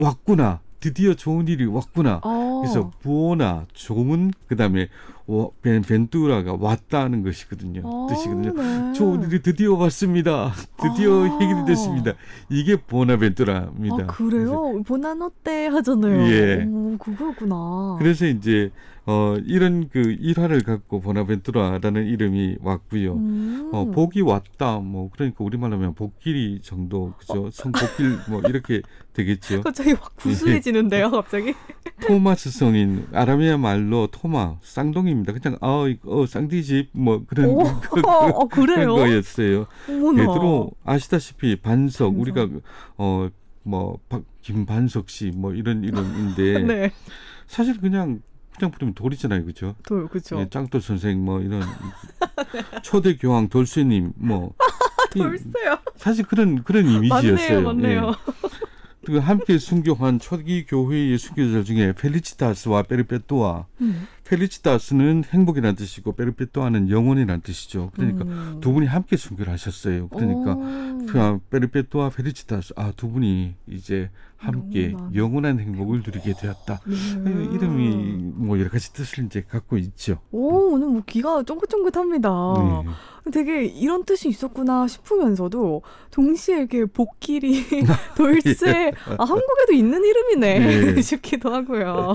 왔구나. 드디어 좋은 일이 왔구나. 그래서 부오나 좋은 그다음에 벤투라가 왔다는 것이거든요. 뜻이거든요. 네. 좋은 일이 드디어 왔습니다. 드디어 해결이 됐습니다. 이게 보나벤투라입니다. 그래요? 보나노떼 하잖아요. 예. 그거구나. 그래서 이제 이런 그 일화를 갖고 보나벤투라라는 이름이 왔고요. 복이 왔다. 뭐 그러니까 우리말로 하면 복길이 정도 그죠? 성복길 뭐 이렇게 되겠죠. 갑자기 확 구수해지는데요, 갑자기. 토마스 성인 아라메아 말로 토마 쌍둥이입니다. 그냥 쌍디집 뭐 그런 그래요? 거였어요. 어머나. 베드로 아시다시피 반석 우리가 김반석 씨 뭐 이런 이름인데 네. 사실 그냥 부르면 돌이잖아요, 그죠? 돌, 그죠. 예, 짱돌 선생 뭐 이런 초대 교황 돌쇠님 뭐 돌쇠요. 사실 그런 이미지였어요. 맞네요. 예. 그 함께 순교한 초기 교회의 순교자 중에 펠리치타스와 페르페토아. 펠리치타스는 행복이라는 뜻이고 페르페토아는 영원이라는 뜻이죠. 그러니까 두 분이 함께 순교를 하셨어요. 그러니까 페르페토아, 펠리치타스 두 분이 이제 함께 영원한 행복을 누리게 되었다. 이름이 뭐 여러 가지 뜻을 이제 갖고 있죠. 오늘 뭐 귀가 쫑긋쫑긋합니다. 네. 되게 이런 뜻이 있었구나 싶으면서도 동시에 이렇게 복길이 돌쇠 한국에도 있는 이름이네 싶기도 하고요.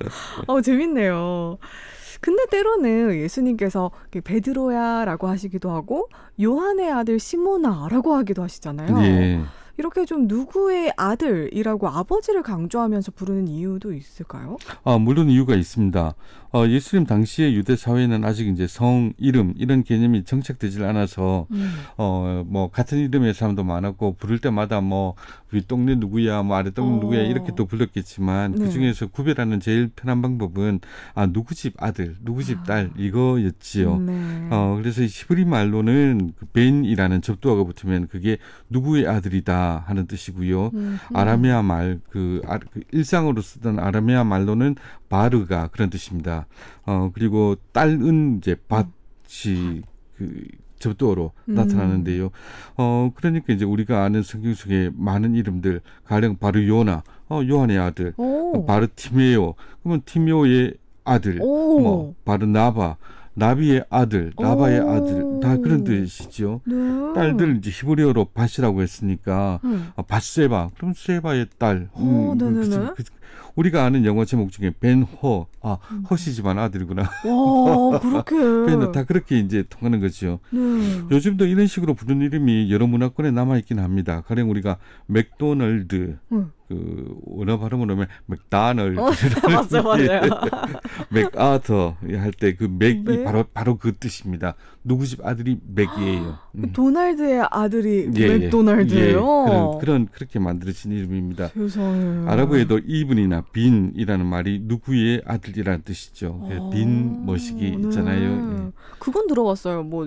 재밌네요. 근데 때로는 예수님께서 베드로야라고 하시기도 하고 요한의 아들 시모나라고 하기도 하시잖아요. 네. 이렇게 좀 누구의 아들이라고 아버지를 강조하면서 부르는 이유도 있을까요? 물론 이유가 있습니다. 예수님 당시의 유대 사회는 아직 이제 성, 이름 이런 개념이 정착되질 않아서 뭐 같은 이름의 사람도 많았고 부를 때마다 뭐 윗동네 누구야, 뭐 아랫동네 누구야 이렇게 또 불렀겠지만 그 중에서 구별하는 제일 편한 방법은 누구 집 아들, 누구 집 딸 이거였지요. 그래서 히브리 말로는 그 벤이라는 접두어가 붙으면 그게 누구의 아들이다 하는 뜻이고요. 아라메아 말 그 일상으로 쓰던 아라메아 말로는 바르가 그런 뜻입니다. 그리고 딸은 이제 밭이 그 접두어로 나타나는데요. 그러니까 이제 우리가 아는 성경 속에 많은 이름들, 가령 바르요나, 요한의 아들, 바르티메오, 그러면 티메오의 아들, 뭐 바르나바, 나비의 아들, 나바의 아들, 다 그런 뜻이죠. 네. 딸들 이제 히브리어로 밭이라고 했으니까 밭세바, 그럼 세바의 딸. 우리가 아는 영화 제목 중에 벤허, 허시지만 아들이구나. 와, 그렇게. 벤허 다 그렇게 이제 통하는 거죠. 요즘도 이런 식으로 부르는 이름이 여러 문화권에 남아 있긴 합니다. 가령 우리가 맥도널드. 그 원어 발음으로 하면 맥다널드, 맞아요. 맥아더 할 때 그 맥이 바로 그 뜻입니다. 누구 집 아들이 맥이에요. 도널드의 아들이 맥도날드예요. 그렇게 만들어진 이름입니다. 세상에. 아랍어에도 이븐이나 빈이라는 말이 누구의 아들이라는 뜻이죠. 빈 머시기 있잖아요. 그건 들어봤어요. 뭐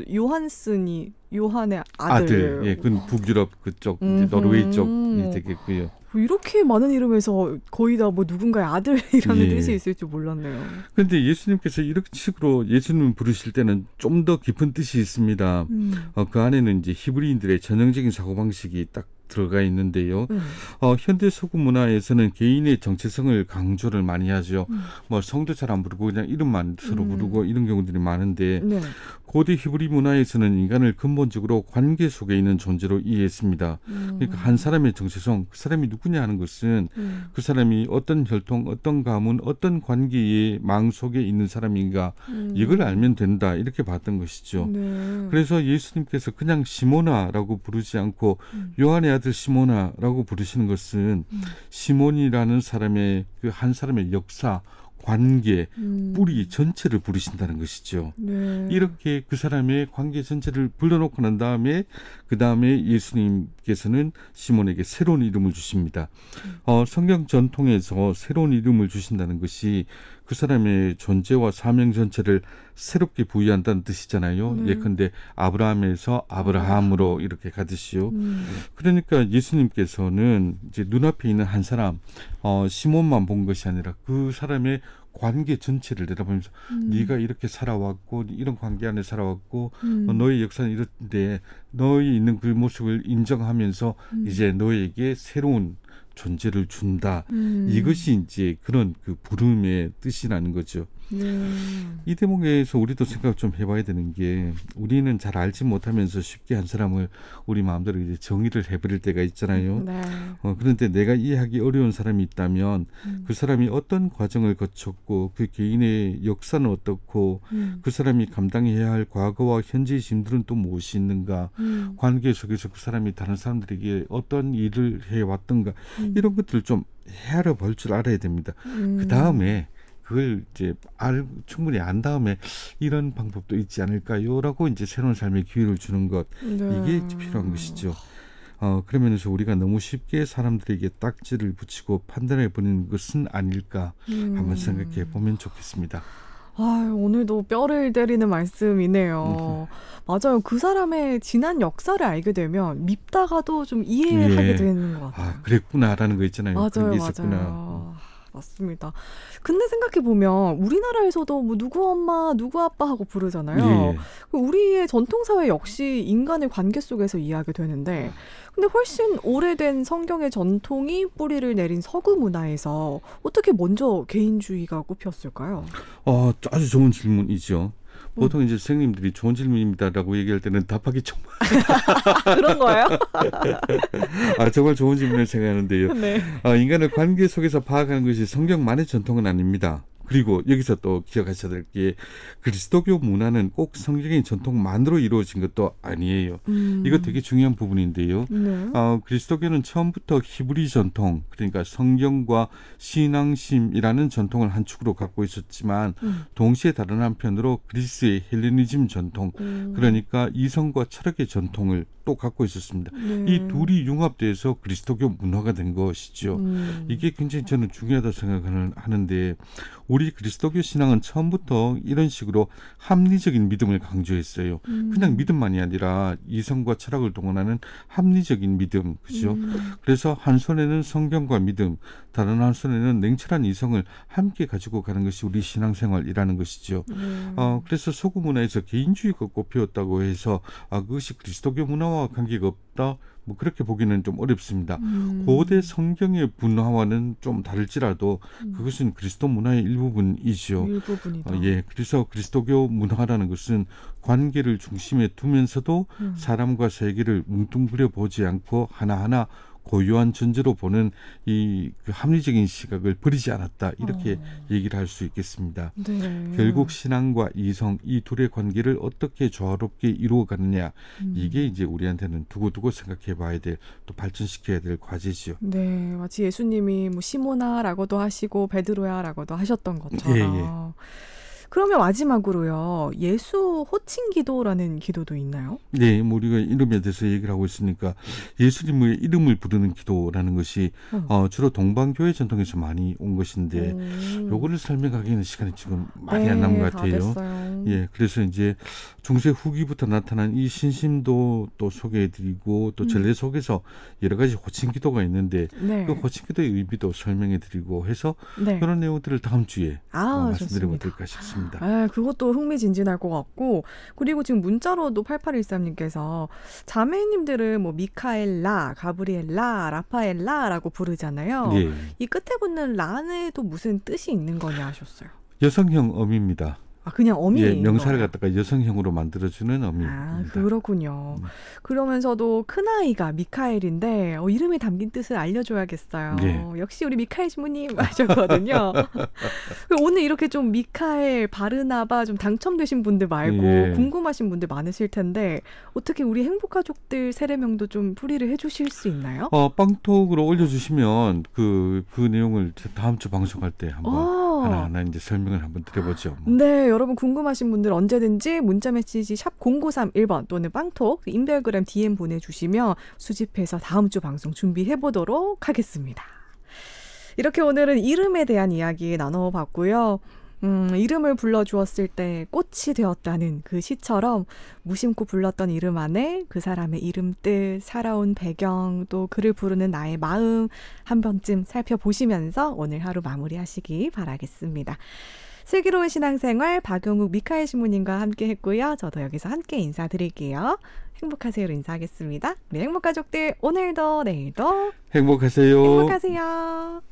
요한의 아들. 예, 그건 북유럽 그쪽, 이제 노르웨이 쪽이 되겠고요. 이렇게 많은 이름에서 거의 다 뭐 누군가의 아들이라는 뜻이 있을 줄 몰랐네요. 그런데 예수님께서 이런 식으로 예수님을 부르실 때는 좀 더 깊은 뜻이 있습니다. 그 안에는 이제 히브리인들의 전형적인 사고방식이 딱 들어가 있는데요. 현대 서구 문화에서는 개인의 정체성을 강조를 많이 하죠. 뭐 성도 잘 안 부르고 그냥 이름만 서로 부르고 이런 경우들이 많은데 고대 히브리 문화에서는 인간을 근본적으로 관계 속에 있는 존재로 이해했습니다. 그러니까 한 사람의 정체성, 그 사람이 누구냐 하는 것은 그 사람이 어떤 혈통, 어떤 가문, 어떤 관계의 망 속에 있는 사람인가 이걸 알면 된다 이렇게 봤던 것이죠. 그래서 예수님께서 그냥 시모나라고 부르지 않고 요한의 아들 시모나라고 부르시는 것은 시몬이라는 사람의 그 한 사람의 역사, 관계, 뿌리 전체를 부르신다는 것이죠. 이렇게 그 사람의 관계 전체를 불러놓고 난 다음에 그 다음에 예수님께서는 시몬에게 새로운 이름을 주십니다. 성경 전통에서 새로운 이름을 주신다는 것이 그 사람의 존재와 사명 전체를 새롭게 부여한다는 뜻이잖아요. 예컨대 아브라함에서 아브라함으로 이렇게 가듯이요. 그러니까 예수님께서는 이제 눈앞에 있는 한 사람, 시몬만 본 것이 아니라 그 사람의 관계 전체를 내다보면서 네가 이렇게 살아왔고 이런 관계 안에 살아왔고 너의 역사는 이런데 너의 있는 그 모습을 인정하면서 이제 너에게 새로운 존재를 준다. 이것이 이제 그런 그 부름의 뜻이라는 거죠. 이 대목에서 우리도 생각 좀 해봐야 되는 게 우리는 잘 알지 못하면서 쉽게 한 사람을 우리 마음대로 이제 정의를 해버릴 때가 있잖아요. 네. 그런데 내가 이해하기 어려운 사람이 있다면 그 사람이 어떤 과정을 거쳤고 그 개인의 역사는 어떻고 그 사람이 감당해야 할 과거와 현재의 짐들은 또 무엇이 있는가 관계 속에서 그 사람이 다른 사람들에게 어떤 일을 해왔던가 이런 것들을 좀 헤아려 볼 줄 알아야 됩니다. 그 다음에 그걸 이제 충분히 안 다음에 이런 방법도 있지 않을까요라고 이제 새로운 삶의 기회를 주는 것 이게 필요한 것이죠. 그런 면에서 우리가 너무 쉽게 사람들에게 딱지를 붙이고 판단해 보는 것은 아닐까 한번 생각해 보면 좋겠습니다. 오늘도 뼈를 때리는 말씀이네요. 맞아요. 그 사람의 지난 역사를 알게 되면 밉다가도 좀 이해하게 되는 것 같아요. 그랬구나라는 거 있잖아요. 그런 게 있었구나. 맞아요. 맞습니다. 근데 생각해보면 우리나라에서도 뭐 누구 엄마, 누구 아빠 하고 부르잖아요. 우리의 전통사회 역시 인간의 관계 속에서 이해하게 되는데 근데 훨씬 오래된 성경의 전통이 뿌리를 내린 서구 문화에서 어떻게 먼저 개인주의가 꼽혔을까요? 아주 좋은 질문이죠. 보통 이제 선생님들이 좋은 질문입니다라고 얘기할 때는 답하기 좀 그런 거예요? 정말 좋은 질문을 생각하는데요. 네. 인간을 관계 속에서 파악하는 것이 성경만의 전통은 아닙니다. 그리고 여기서 또 기억하셔야 될 게 그리스도교 문화는 꼭 성경의 전통만으로 이루어진 것도 아니에요. 이거 되게 중요한 부분인데요. 그리스도교는 처음부터 히브리 전통, 그러니까 성경과 신앙심이라는 전통을 한 축으로 갖고 있었지만 동시에 다른 한편으로 그리스의 헬레니즘 전통, 그러니까 이성과 철학의 전통을 또 갖고 있었습니다. 이 둘이 융합돼서 그리스도교 문화가 된 것이죠. 이게 굉장히 저는 중요하다고 생각하는데 우리 그리스도교 신앙은 처음부터 이런 식으로 합리적인 믿음을 강조했어요. 그냥 믿음만이 아니라 이성과 철학을 동원하는 합리적인 믿음, 그죠? 그래서 한 손에는 성경과 믿음, 다른 한 손에는 냉철한 이성을 함께 가지고 가는 것이 우리 신앙생활이라는 것이죠. 그래서 서구 문화에서 개인주의가 꼽혔다고 해서 그것이 그리스도교 문화와 관계가 없다. 뭐 그렇게 보기는 좀 어렵습니다. 고대 성경의 문화와는 좀 다를지라도 그것은 그리스도 문화의 일부분이죠. 일부분이다. 그래서 그리스도교 문화라는 것은 관계를 중심에 두면서도 사람과 세계를 뭉뚱그려 보지 않고 하나하나 고유한 존재로 보는 그 합리적인 시각을 버리지 않았다. 이렇게 얘기를 할 수 있겠습니다. 결국 신앙과 이성 이 둘의 관계를 어떻게 조화롭게 이루어가느냐 이게 이제 우리한테는 두고두고 생각해 봐야 될 또 발전시켜야 될 과제지요. 네, 마치 예수님이 뭐 시모나라고도 하시고 베드로야라고도 하셨던 것처럼. 그러면 마지막으로요. 예수 호칭 기도라는 기도도 있나요? 네, 우리가 이름에 대해서 얘기를 하고 있으니까 예수님의 이름을 부르는 기도라는 것이 주로 동방교회 전통에서 많이 온 것인데 요거를 설명하기에는 시간이 지금 많이 안 남은 것 같아요. 그래서 이제 중세 후기부터 나타난 이 신심도 또 소개해드리고 또 전례 속에서 여러 가지 호칭 기도가 있는데 그 호칭 기도의 의미도 설명해드리고 해서 그런 내용들을 다음 주에 말씀드리면 어떨까 싶습니다. 그것도 흥미진진할 것 같고 그리고 지금 문자로도 8813님께서 자매님들은 뭐 미카엘라, 가브리엘라, 라파엘라라고 부르잖아요. 이 끝에 붙는 라에도 무슨 뜻이 있는 거냐 하셨어요. 여성형 어미입니다. 그냥 어미. 명사를 갖다가 여성형으로 만들어주는 어미입니다. 그렇군요. 그러면서도 큰아이가 미카엘인데 이름에 담긴 뜻을 알려줘야겠어요. 역시 우리 미카엘 신부님 하셨거든요. 오늘 이렇게 좀 미카엘, 바르나바 좀 당첨되신 분들 말고 궁금하신 분들 많으실 텐데 어떻게 우리 행복가족들 세례명도 좀 풀이를 해주실 수 있나요? 빵톡으로 올려주시면 그 내용을 다음 주 방송할 때 한번 하나하나 이제 설명을 한번 드려보죠. 네, 여러분 궁금하신 분들 언제든지 문자메시지 샵 0931번 또는 빵톡 인별그램 DM 보내주시면 수집해서 다음 주 방송 준비해보도록 하겠습니다. 이렇게 오늘은 이름에 대한 이야기 나눠봤고요. 이름을 불러주었을 때 꽃이 되었다는 그 시처럼 무심코 불렀던 이름 안에 그 사람의 이름 뜻, 살아온 배경, 또 그를 부르는 나의 마음 한 번쯤 살펴보시면서 오늘 하루 마무리하시기 바라겠습니다. 슬기로운 신앙생활 박용욱 미카엘 신부님과 함께 했고요. 저도 여기서 함께 인사드릴게요. 행복하세요로 인사하겠습니다. 우리 행복가족들 오늘도 내일도 행복하세요. 행복하세요.